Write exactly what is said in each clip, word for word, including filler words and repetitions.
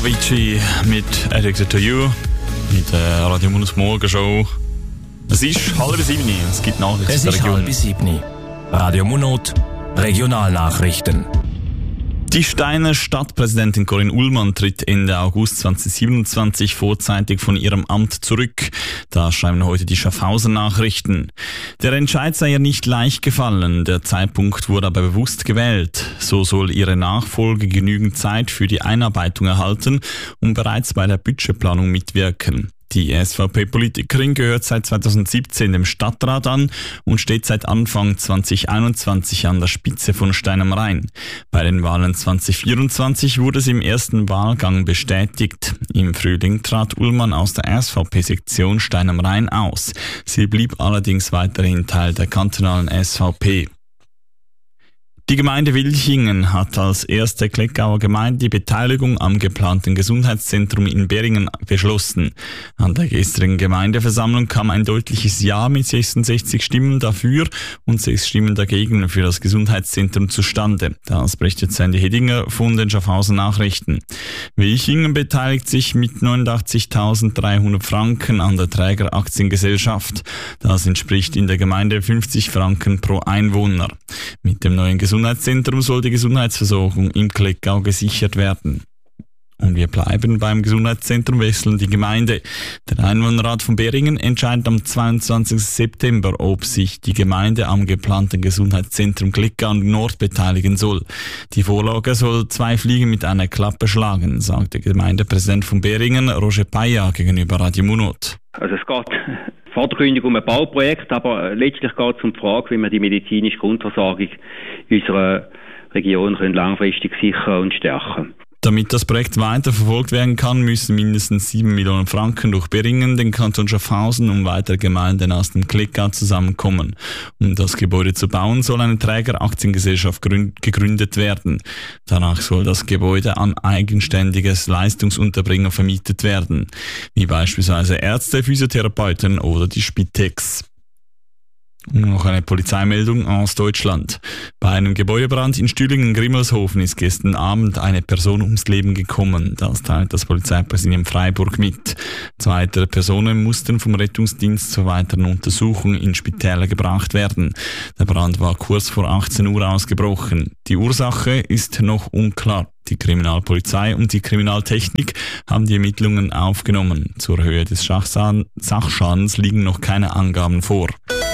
Avicii mit Addicted to You mit der Radio Munus Morgenshow. Es ist halb sieben, es gibt Nachrichten aus der Region. Region. Es ist halb sieben. Radio Munot, Regionalnachrichten. Die Steiner Stadtpräsidentin Corinne Ullmann tritt Ende August zweitausendsiebenundzwanzig vorzeitig von ihrem Amt zurück. Das schreiben heute die Schaffhauser Nachrichten. Der Entscheid sei ihr nicht leicht gefallen, der Zeitpunkt wurde aber bewusst gewählt. So soll ihre Nachfolge genügend Zeit für die Einarbeitung erhalten und bereits bei der Budgetplanung mitwirken. Die S V P-Politikerin gehört seit zweitausendsiebzehn dem Stadtrat an und steht seit Anfang zweitausendeinundzwanzig an der Spitze von Stein am Rhein. Bei den Wahlen zweitausendvierundzwanzig wurde sie im ersten Wahlgang bestätigt. Im Frühling trat Ullmann aus der S V P-Sektion Stein am Rhein aus. Sie blieb allerdings weiterhin Teil der kantonalen S V P. Die Gemeinde Wilchingen hat als erste Kleckauer Gemeinde die Beteiligung am geplanten Gesundheitszentrum in Beringen beschlossen. An der gestrigen Gemeindeversammlung kam ein deutliches Ja mit sechsundsechzig Stimmen dafür und sechs Stimmen dagegen für das Gesundheitszentrum zustande. Das berichtet Sandy Hedinger von den Schaffhauser Nachrichten. Wilchingen beteiligt sich mit neunundachtzigtausenddreihundert Franken an der Trägeraktiengesellschaft. Das entspricht in der Gemeinde fünfzig Franken pro Einwohner. Mit dem neuen Gesundheitszentrum Gesundheitszentrum soll die Gesundheitsversorgung im Kleckau gesichert werden. Und wir bleiben beim Gesundheitszentrum, wechseln die Gemeinde. Der Einwohnerrat von Beringen entscheidet am zweiundzwanzigsten September, ob sich die Gemeinde am geplanten Gesundheitszentrum Kleckau Nord beteiligen soll. Die Vorlage soll zwei Fliegen mit einer Klappe schlagen, sagt der Gemeindepräsident von Beringen, Roger Paya, gegenüber Radio Munot. Also es geht vordergründig um ein Bauprojekt, aber letztlich geht es um die Frage, wie wir die medizinische Grundversorgung in unserer Region langfristig sichern und stärken. Damit das Projekt weiter verfolgt werden kann, müssen mindestens sieben Millionen Franken durch Beringen, den Kanton Schaffhausen und weitere Gemeinden aus dem Kleckau zusammenkommen. Um das Gebäude zu bauen, soll eine Trägeraktiengesellschaft gegründet werden. Danach soll das Gebäude an eigenständiges Leistungsunterbringer vermietet werden, wie beispielsweise Ärzte, Physiotherapeuten oder die Spitex. Noch eine Polizeimeldung aus Deutschland. Bei einem Gebäudebrand in Stühlingen-Grimmelshofen ist gestern Abend eine Person ums Leben gekommen. Das teilt das Polizeipräsidium Freiburg mit. Zwei weitere Personen mussten vom Rettungsdienst zur weiteren Untersuchung in Spitäler gebracht werden. Der Brand war kurz vor achtzehn Uhr ausgebrochen. Die Ursache ist noch unklar. Die Kriminalpolizei und die Kriminaltechnik haben die Ermittlungen aufgenommen. Zur Höhe des Sachschadens liegen noch keine Angaben vor.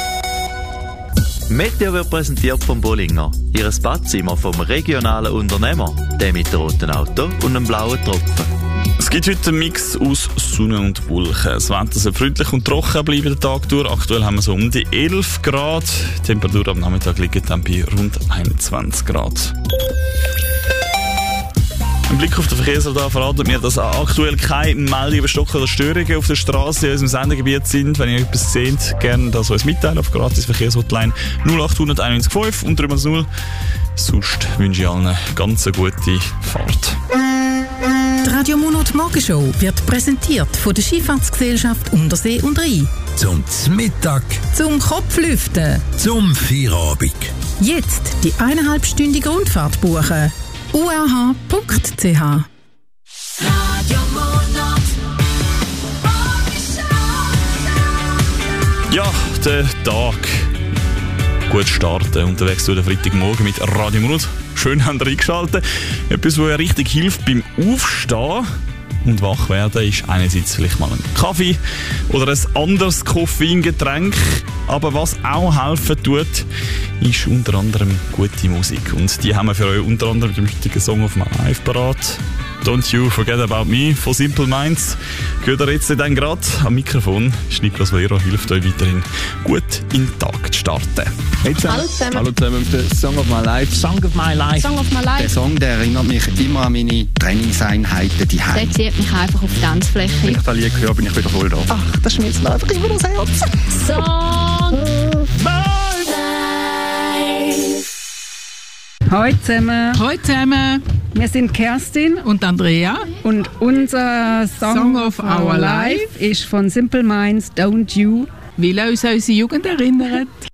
Meteo wird präsentiert vom Bollinger. Ihres Badzimmer vom regionalen Unternehmer. Der mit dem roten Auto und einem blauen Tropfen. Es gibt heute einen Mix aus Sonne und Wolken. Das Wetter soll freundlich und trocken bleiben den Tag durch. Aktuell haben wir so um die elf Grad. Die Temperatur am Nachmittag liegt dann bei rund einundzwanzig Grad. Ein Blick auf den Verkehrsradar verratet mir, dass aktuell keine Meldungen über Stocken oder Störungen auf der Straße in unserem Sendegebiet sind. Wenn ihr etwas seht, gerne das uns mitteilen auf gratis Verkehrshotline null acht null eins fünf und drüber null. Sonst wünsche ich allen eine ganz gute Fahrt. Die Radio Munot Morgenshow wird präsentiert von der Schifffahrtsgesellschaft Untersee und Rhein. Zum Mittag, Zum Kopflüften. zum Feierabend. Jetzt die eineinhalbstündige Rundfahrt buchen. u r h punkt c h. Ja, der Tag. Gut starten, unterwegs durch den Freitagmorgen mit Radio Munot. Schön haben ihr eingeschaltet. Etwas, was ja richtig hilft beim Aufstehen und wach werden, ist einerseits vielleicht mal ein Kaffee oder ein anderes Koffeingetränk. Aber was auch helfen tut, ist unter anderem gute Musik. Und die haben wir für euch unter anderem den heutigen Song auf dem Live parat. Don't You Forget About Me von Simple Minds. Geht ihr jetzt dann gerade am Mikrofon. Niklas Valero hilft euch weiterhin gut in den Tag zu starten. Hey zusammen. Hallo zusammen. Hallo zusammen mit der Song of My Life. Song of my life. Song of my Der life. Song, der erinnert mich immer an meine Trainingseinheiten die Der zieht mich einfach auf die Wenn Tanzfläche. ich das Lied höre, bin ich wieder voll da. Ach, das schmilzt mir einfach immer das Herz. Song Hallo zusammen, Hallo zusammen wir sind Kerstin und Andrea. und unser Song, Song of Our Life ist von Simple Minds, Don't You. Weil er uns an unsere Jugend erinnert.